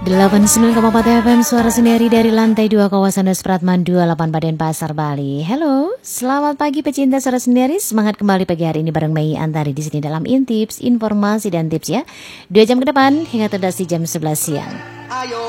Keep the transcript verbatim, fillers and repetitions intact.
delapan puluh sembilan koma empat F M Suara Sendiri dari lantai dua kawasan Supratman dua puluh delapan Baden Pasar Bali. Halo, selamat pagi pecinta Suara Sendiri. Semangat kembali pagi hari ini bareng Mei Antari di sini dalam Intips, informasi dan tips ya. Dua jam ke depan hingga terdasi jam sebelas siang.